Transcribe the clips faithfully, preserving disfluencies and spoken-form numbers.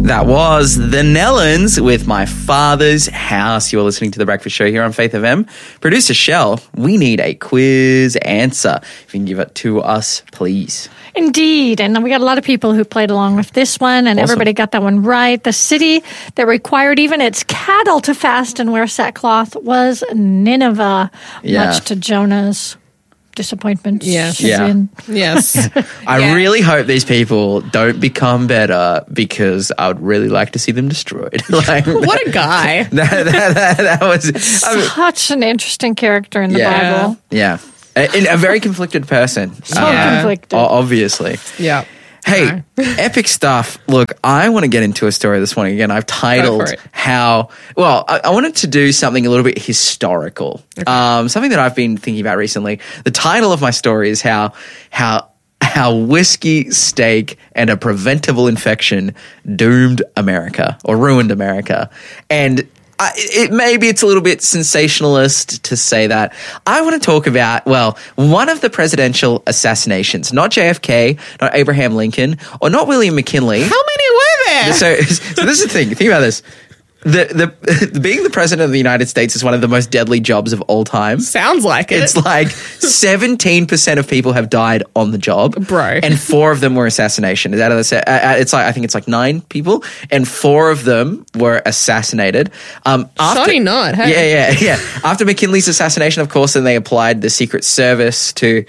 That was The Nellens with My Father's House. You're listening to The Breakfast Show here on Faith F M. Producer Shell, we need a quiz answer. If you can give it to us, please. Indeed. And we got a lot of people who played along with this one, and awesome. Everybody got that one right. The city that required even its cattle to fast and wear sackcloth was Nineveh, yeah. much to Jonah's disappointment. Yes. Yeah. Yes. I yeah. really hope these people don't become better because I would really like to see them destroyed. Like, what a guy. That, that, that, that was I mean, such an interesting character in the yeah, Bible. Yeah. A, a very conflicted person. So uh, conflicted. Obviously. Yeah. Hey, epic stuff. Look, I want to get into a story this morning. Again, I've titled how, well, I, I wanted to do something a little bit historical. Okay. Um, something that I've been thinking about recently. The title of my story is how, how, how whiskey, steak, and a preventable infection doomed America or ruined America. And I, it maybe it's a little bit sensationalist to say that. I want to talk about, well, one of the presidential assassinations, not J F K, not Abraham Lincoln, or not William McKinley. How many were there? So, so this is the thing. Think about this. The, the being the president of the United States is one of the most deadly jobs of all time. Sounds like it. It's like seventeen percent of people have died on the job, bro, and four of them were assassination. Is that of the, uh, it's like I think it's like nine people, and four of them were assassinated. Um, after, Shoddy not, hey? Yeah, yeah, yeah. After McKinley's assassination, of course, then they applied the Secret Service to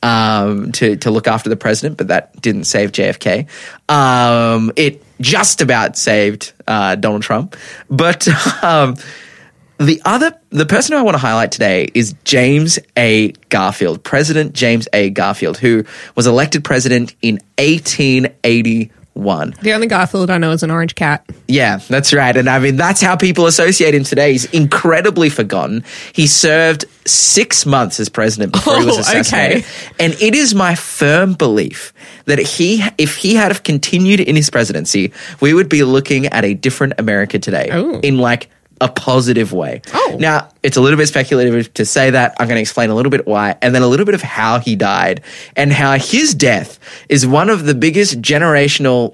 um to to look after the president, but that didn't save J F K. Um, it just about saved uh, Donald Trump. But um, the other, the person who I want to highlight today is James A. Garfield, President James A. Garfield, who was elected president in eighteen eighty-one. The only Garfield I know is an orange cat. Yeah, that's right. And I mean, that's how people associate him today. He's incredibly forgotten. He served six months as president before oh, he was assassinated. Okay. And it is my firm belief that he, if he had have continued in his presidency, we would be looking at a different America today. Ooh. In like a positive way. Oh. Now, it's a little bit speculative to say that. I'm going to explain a little bit why, and then a little bit of how he died, and how his death is one of the biggest generational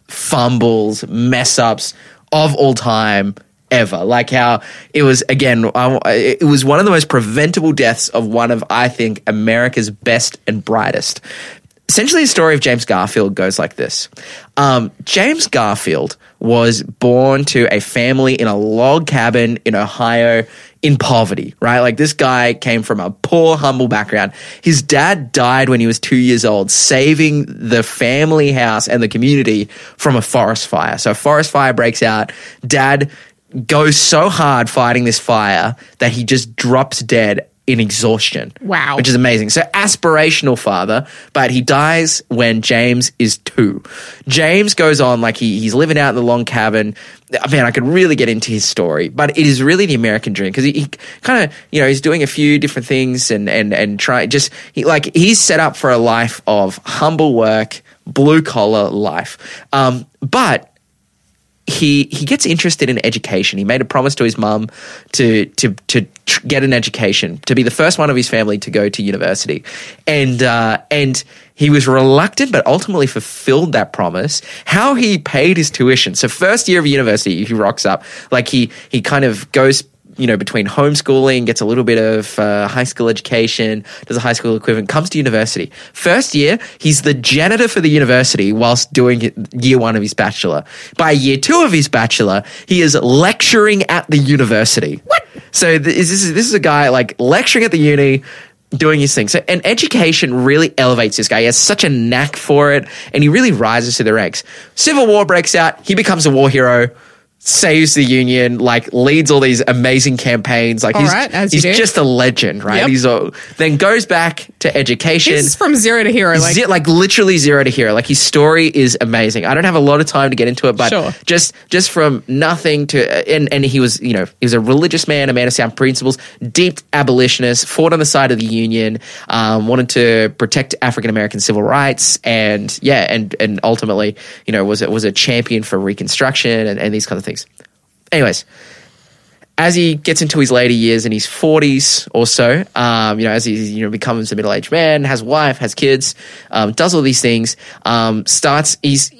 fumbles, mess-ups of all time ever. Like how it was, again, it was one of the most preventable deaths of one of, I think, America's best and brightest. Essentially, the story of James Garfield goes like this. Um, James Garfield was born to a family in a log cabin in Ohio in poverty, right? Like this guy came from a poor, humble background. His dad died when he was two years old, saving the family house and the community from a forest fire. So a forest fire breaks out. Dad goes so hard fighting this fire that he just drops dead in exhaustion. Wow. Which is amazing. So aspirational father, but he dies when James is two. James goes on, like he, he's living out in the log cabin. Man, I could really get into his story, but it is really the American dream because he, he kind of, you know, he's doing a few different things and, and, and try just, he, like he's set up for a life of humble work, blue collar life. Um, but He he gets interested in education. He made a promise to his mum to to to tr- get an education, to be the first one of his family to go to university, and uh, and he was reluctant, but ultimately fulfilled that promise. How he paid his tuition. So first year of university, he rocks up like he he kind of goes, you know, between homeschooling, gets a little bit of uh, high school education, does a high school equivalent, comes to university. First year, he's the janitor for the university whilst doing year one of his bachelor. By year two of his bachelor, he is lecturing at the university. What? So th- this is this is a guy like lecturing at the uni, doing his thing. So, and education really elevates this guy. He has such a knack for it, and he really rises to the ranks. Civil War breaks out. He becomes a war hero. Saves the Union, like leads all these amazing campaigns. Like all he's, right, as he's you do. just a legend, right? Yep. He's a, then goes back to education. He's from zero to hero. Like, Ze- like literally zero to hero. Like his story is amazing. I don't have a lot of time to get into it, but Sure. just just from nothing to and and he was, you know, he was a religious man, a man of sound principles, deep abolitionist, fought on the side of the Union, um, wanted to protect African American civil rights, and yeah, and and ultimately, you know, was was a champion for Reconstruction and, and these kinds of things. Anyways, as he gets into his later years in his forties or so, um, you know, as he you know becomes a middle-aged man, has a wife, has kids, um, does all these things, um, starts he's you know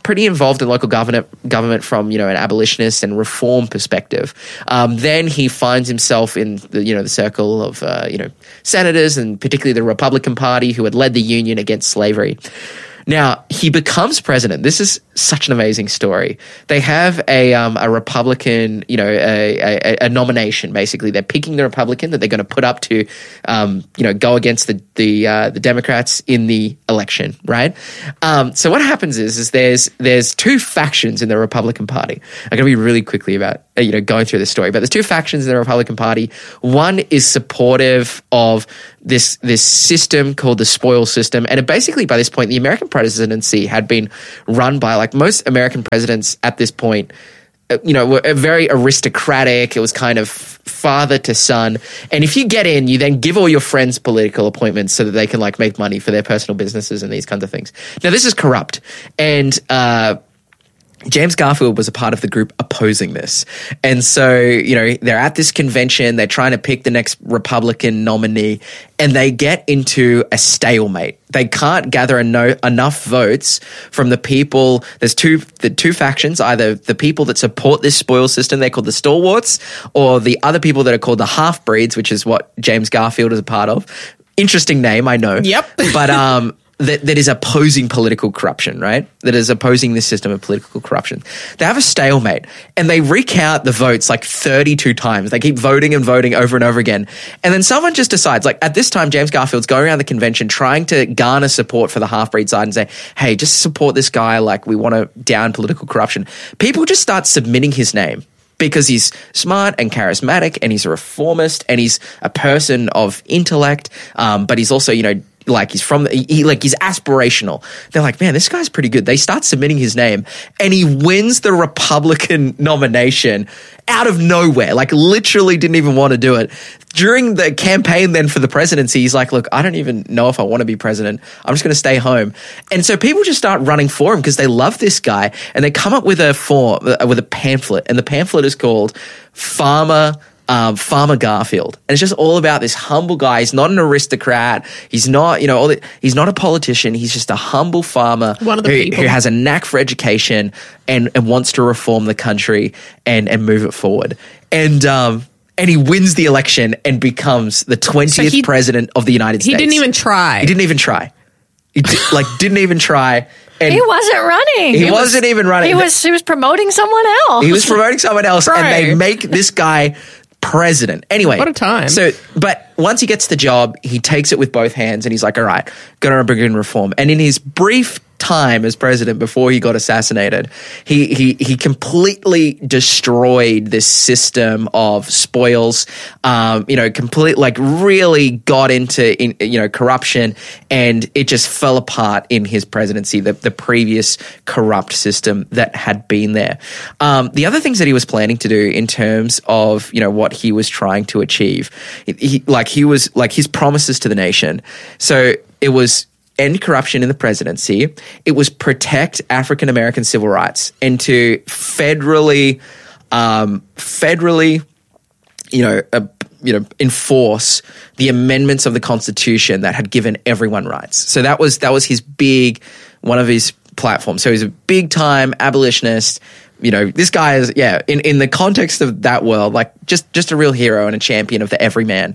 pretty involved in local government government from, you know, an abolitionist and reform perspective. Um, then he finds himself in the, you know, the circle of, uh, you know, senators and particularly the Republican Party who had led the Union against slavery. Now, he becomes president. This is such an amazing story. They have a um, a Republican, you know, a, a, a nomination, basically. They're picking the Republican that they're going to put up to, um, you know, go against the the, uh, the Democrats in the election, right? Um, so what happens is, is there's there's two factions in the Republican Party. I'm going to be really quickly about, uh, you know, going through this story. But there's two factions in the Republican Party. One is supportive of this this system called the spoil system. And it basically, by this point, the American presidency had been run by, like most American presidents at this point, uh, you know, were very aristocratic. It was kind of father to son. And if you get in, you then give all your friends political appointments so that they can, like, make money for their personal businesses and these kinds of things. Now, this is corrupt. And, uh, James Garfield was a part of the group opposing this. And so, you know, they're at this convention, they're trying to pick the next Republican nominee, and they get into a stalemate. They can't gather eno- enough votes from the people. There's two the two factions, either the people that support this spoil system, they're called the stalwarts, or the other people that are called the half-breeds, which is what James Garfield is a part of. Interesting name, I know. Yep. But, um... That, that is opposing political corruption, right? That is opposing this system of political corruption. They have a stalemate and they recount the votes like thirty-two times. They keep voting and voting over and over again. And then someone just decides, like at this time, James Garfield's going around the convention trying to garner support for the half-breed side and say, hey, just support this guy. Like we want to down political corruption. People just start submitting his name, because he's smart and charismatic and he's a reformist and he's a person of intellect, um, but he's also, you know, like he's from, the, he, like he's aspirational. They're like, man, this guy's pretty good. They start submitting his name and he wins the Republican nomination out of nowhere, like literally didn't even want to do it. During the campaign then for the presidency, he's like, look, I don't even know if I want to be president. I'm just going to stay home. And so people just start running for him because they love this guy, and they come up with a form, with a pamphlet, and the pamphlet is called Farmer Um, Farmer Garfield. And it's just all about this humble guy. He's not an aristocrat. He's not, you know, all the, he's not a politician. He's just a humble farmer One of the who, people. who has a knack for education and, and wants to reform the country and, and move it forward. And, um, and he wins the election and becomes the twentieth So he- president of the United He States. didn't even try. He didn't even try. He did, like, didn't even try. And He wasn't running. he wasn't even running. He was he was promoting someone else. He was promoting someone else, and they Right. make this guy president. Anyway. What a time. So, but once he gets the job, he takes it with both hands and he's like, all right, gonna begin reform. And in his brief time as president before he got assassinated, he he he completely destroyed this system of spoils, um, you know, complete, like really got into, in, you know, corruption, and it just fell apart in his presidency, the, the previous corrupt system that had been there. Um, the other things that he was planning to do in terms of, you know, what he was trying to achieve, he, like he was, like his promises to the nation. So it was end corruption in the presidency. It was protect African American civil rights and to federally, um, federally, you know, uh, you know, enforce the amendments of the Constitution that had given everyone rights. So that was that was his big, one of his platforms. So he's a big time abolitionist. You know, this guy is, yeah, in, in the context of that world, like just, just a real hero and a champion of the everyman.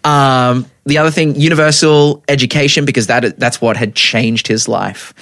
Um, the other thing, universal education, because that that's what had changed his life.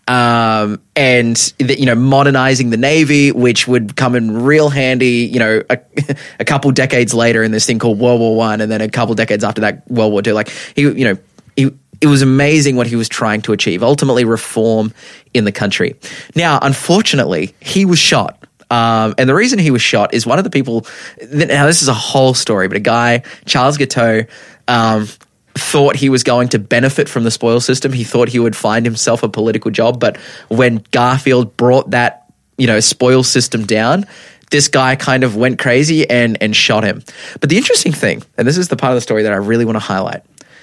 Um, and, the, you know, modernizing the Navy, which would come in real handy, you know, a, a couple decades later in this thing called World War One, and then a couple decades after that, World War Two. Like, he, you know, he, it was amazing what he was trying to achieve, ultimately reform in the country. Now, unfortunately, he was shot. Um, and the reason he was shot is one of the people, now this is a whole story, but a guy, Charles Guiteau, um, thought he was going to benefit from the spoil system. He thought he would find himself a political job. But when Garfield brought that, you know, spoil system down, this guy kind of went crazy and, and shot him. But the interesting thing, and this is the part of the story that I really want to highlight,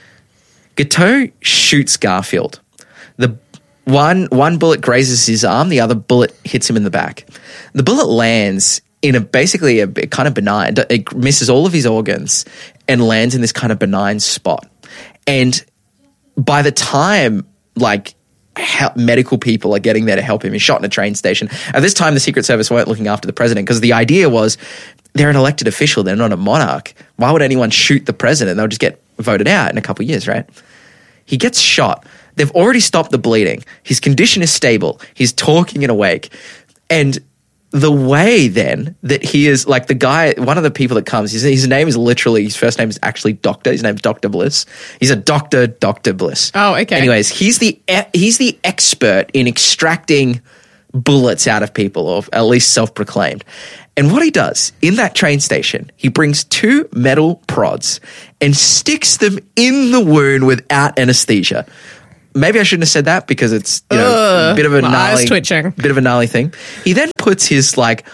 Guiteau shoots Garfield. The one one bullet grazes his arm, the other bullet hits him in the back. The bullet lands in a basically a, a kind of benign, it misses all of his organs and lands in this kind of benign spot. And by the time, like, help, medical people are getting there to help him. He's shot in a train station. At this time, the Secret Service weren't looking after the president because the idea was they're an elected official. They're not a monarch. Why would anyone shoot the president? They'll just get voted out in a couple of years, right? He gets shot. They've already stopped the bleeding. His condition is stable. He's talking and awake. And the way then that he is, like the guy, one of the people that comes, his, his name is literally, his first name is actually Doctor. His name's Doctor Bliss. He's a doctor, Doctor Bliss. Oh, okay. Anyways, he's the he's the expert in extracting bullets out of people, or at least self-proclaimed. And what he does in that train station, he brings two metal prods and sticks them in the wound without anesthesia. Maybe I shouldn't have said that because it's, you know, Ugh, a bit of a my gnarly, eyes twitching. bit of a gnarly thing. He then puts his like,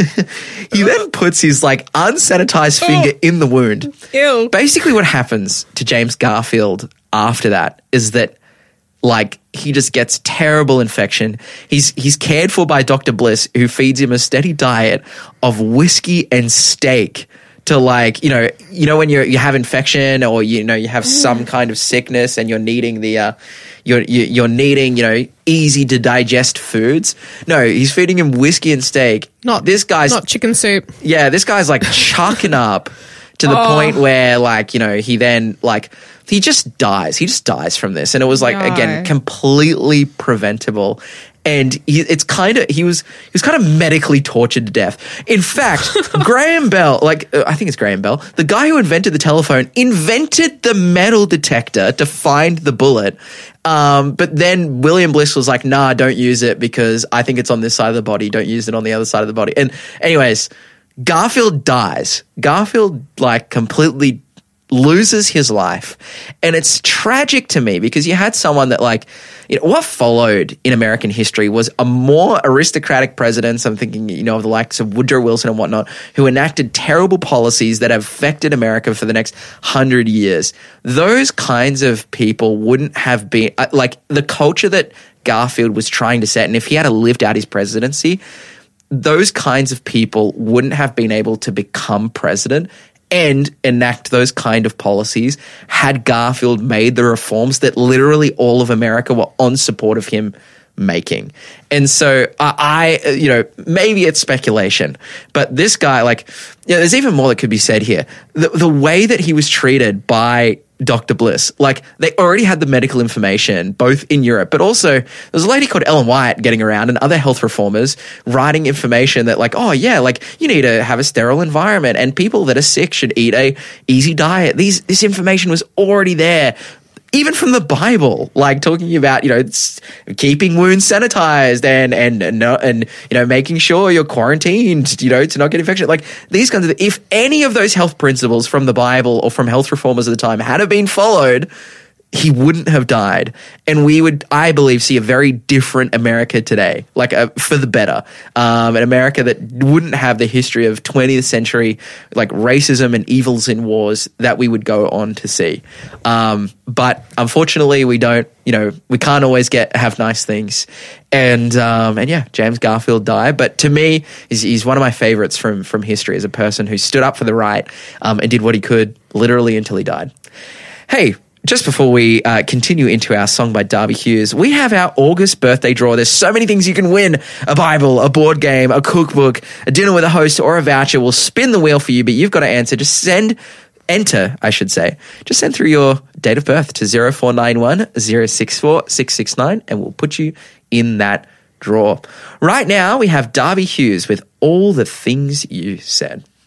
he then puts his like unsanitized finger in the wound. Ew. Basically, what happens to James Garfield after that is that, like, he just gets terrible infection. He's he's cared for by Doctor Bliss, who feeds him a steady diet of whiskey and steak. To like, you know, you know when you you have infection or you know you have some kind of sickness and you're needing the uh, you're you're needing you know easy to digest foods. No, he's feeding him whiskey and steak. Not this guy's not chicken soup. Yeah, this guy's like chucking up to the Oh. point where like you know he then like he just dies. He just dies from this, and it was like No. again completely preventable. And he, it's kind of he was he was kind of medically tortured to death. In fact, Graham Bell, like uh, I think it's Graham Bell, the guy who invented the telephone, invented the metal detector to find the bullet. Um, but then William Bliss was like, "Nah, don't use it because I think it's on this side of the body. Don't use it on the other side of the body." And anyways, Garfield dies. Garfield like completely loses his life. And it's tragic to me because you had someone that like, you know, what followed in American history was a more aristocratic president. I'm thinking, you know, of the likes of Woodrow Wilson and whatnot, who enacted terrible policies that have affected America for the next hundred years. Those kinds of people wouldn't have been uh, like the culture that Garfield was trying to set. And if he had lived out his presidency, those kinds of people wouldn't have been able to become president and enact those kind of policies had Garfield made the reforms that literally all of America were on support of him making. And so I, I you know, maybe it's speculation, but this guy, like, you know, there's even more that could be said here. The, the way that he was treated by Doctor Bliss, like they already had the medical information both in Europe, but also there's a lady called Ellen White getting around and other health reformers writing information that like, oh yeah, like you need to have a sterile environment and people that are sick should eat a easy diet. These, this information was already there. Even from the Bible, like talking about, you know, keeping wounds sanitized and, and, and, and, you know, making sure you're quarantined, you know, to not get infection. Like these kinds of, if any of those health principles from the Bible or from health reformers at the time had have been followed, he wouldn't have died. And we would, I believe, see a very different America today, like a, for the better. Um, an America that wouldn't have the history of twentieth century, like racism and evils in wars that we would go on to see. Um, but unfortunately, we don't, you know, we can't always get, have nice things. And, um, and yeah, James Garfield died. But to me, he's, he's one of my favorites from, from history as a person who stood up for the right, um, and did what he could literally until he died. Hey, just before we uh, continue into our song by Darby Hughes, we have our August birthday draw. There's so many things you can win. A Bible, a board game, a cookbook, a dinner with a host, or a voucher. We'll spin the wheel for you, but you've got to answer. Just send, enter, I should say. Just send through your date of birth to zero four nine one, zero six four, six six nine, and we'll put you in that draw. Right now, we have Darby Hughes with All the Things You Said.